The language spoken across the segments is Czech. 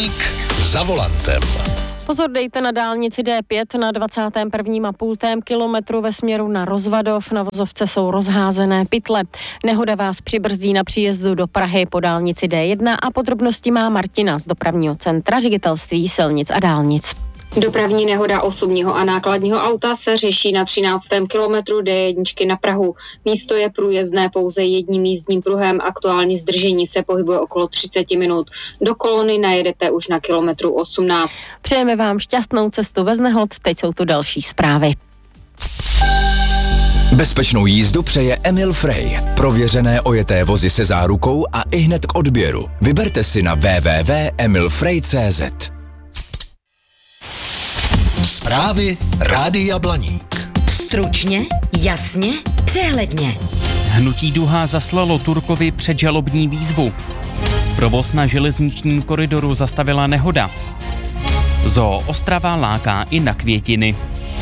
Blaník za volantem. Pozor dejte na dálnici D5 na 21,5 kilometru ve směru na Rozvadov. Na vozovce jsou rozházené pytle. Nehoda vás přibrzdí na příjezdu do Prahy po dálnici D1 a podrobnosti má Martina z dopravního centra Ředitelství silnic a dálnic. Dopravní nehoda osobního a nákladního auta se řeší na 13. kilometru D1 na Prahu. Místo je průjezdné pouze jedním jízdním pruhem. Aktuální zdržení se pohybuje okolo 30 minut. Do kolony najedete už na kilometru 18. Přejeme vám šťastnou cestu bez nehod. Teď jsou tu další zprávy. Bezpečnou jízdu přeje Emil Frey. Prověřené ojeté vozy se zárukou a ihned k odběru. Vyberte si na www.emilfrey.cz. Zprávy Rádia Blaník. Stručně, jasně, přehledně. Hnutí Duha zaslalo Turkovi předžalobní výzvu. Provoz na železničním koridoru zastavila nehoda. Zoo Ostrava láká i na květiny.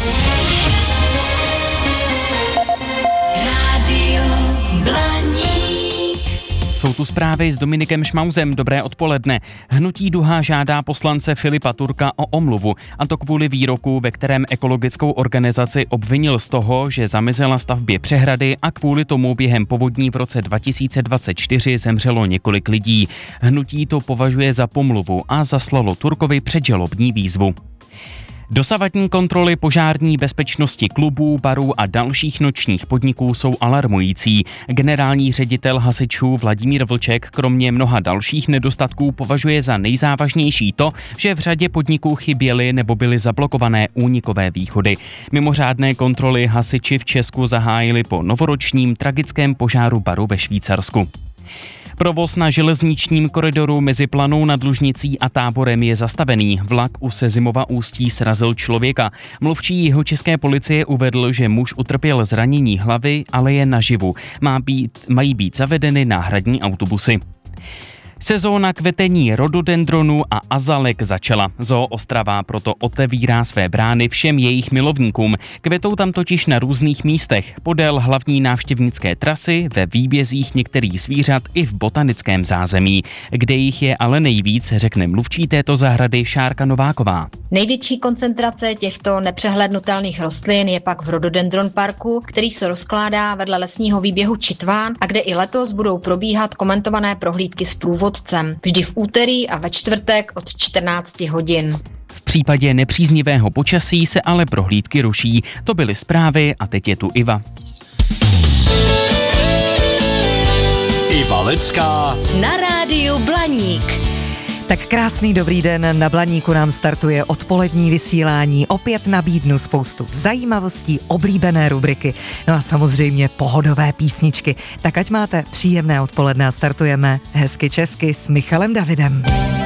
Rádio Blaník. Jsou tu zprávy s Dominikem Šmauzem. Dobré odpoledne. Hnutí Duha žádá poslance Filipa Turka o omluvu, a to kvůli výroku, ve kterém ekologickou organizaci obvinil z toho, že zamezila stavbě přehrady a kvůli tomu během povodní v roce 2024 zemřelo několik lidí. Hnutí to považuje za pomluvu a zaslalo Turkovi předžalobní výzvu. Dosavadní kontroly požární bezpečnosti klubů, barů a dalších nočních podniků jsou alarmující. Generální ředitel hasičů Vladimír Vlček kromě mnoha dalších nedostatků považuje za nejzávažnější to, že v řadě podniků chyběly nebo byly zablokované únikové východy. Mimořádné kontroly hasiči v Česku zahájili po novoročním tragickém požáru baru ve Švýcarsku. Provoz na železničním koridoru mezi Planou nad Lužnicí a Táborem je zastavený. Vlak u Sezimova Ústí srazil člověka. Mluvčí jihočeské policie uvedl, že muž utrpěl zranění hlavy, ale je naživu. Mají být zavedeny náhradní autobusy. Sezóna kvetení rododendronů a azalek začala. Zoo Ostrava proto otevírá své brány všem jejich milovníkům. Kvetou tam totiž na různých místech, podél hlavní návštěvnické trasy, ve výbězích některých zvířat i v botanickém zázemí. Kde jich je ale nejvíc, řekne mluvčí této zahrady Šárka Nováková. Největší koncentrace těchto nepřehlédnutelných rostlin je pak v Rododendron parku, který se rozkládá vedle lesního výběhu Čitván a kde i letos budou probíhat komentované prohlídky s průvodcem. Vždy v úterý a ve čtvrtek od 14 hodin. V případě nepříznivého počasí se ale prohlídky ruší. To byly zprávy a teď je tu Iva. Iva Lecká Na rádiu Blaník. Tak krásný dobrý den, na Blaníku nám startuje odpolední vysílání. Opět nabídnu spoustu zajímavostí, oblíbené rubriky, no a samozřejmě pohodové písničky. Tak ať máte příjemné odpoledne a startujeme hezky česky s Michalem Davidem.